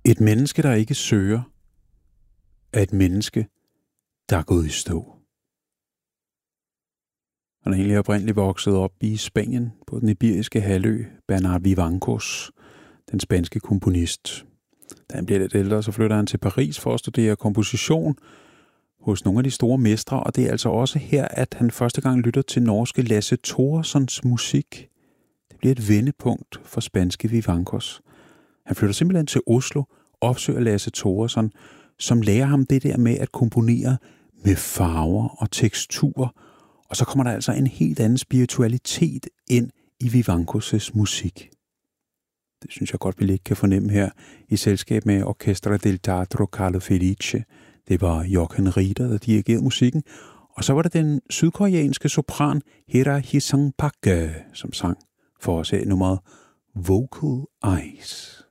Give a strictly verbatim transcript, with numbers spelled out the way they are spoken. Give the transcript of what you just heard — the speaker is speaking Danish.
Et menneske, der ikke søger, er et menneske, der er gået i stå. Han er egentlig oprindeligt vokset op i Spanien på den iberiske halvø, Bernard Vivancos, den spanske komponist. Da han bliver lidt ældre, så flytter han til Paris for at studere komposition hos nogle af de store mestre, og det er altså også her, at han første gang lytter til norske Lasse Thoressons musik. Det bliver et vendepunkt for spanske Vivancos. Han flytter simpelthen til Oslo, opsøger Lasse Thoresson, som lærer ham det der med at komponere med farver og teksturer, og så kommer der altså en helt anden spiritualitet ind i Vivancos' musik. Det synes jeg godt, vi lidt kan fornemme her i selskab med Orchestra del Teatro Carlo Felice. Det var Jochen Rieder, der dirigerede musikken, og så var det den sydkoreanske sopran Hera Hisang Park, som sang for os her i nummeret Vocal Eyes.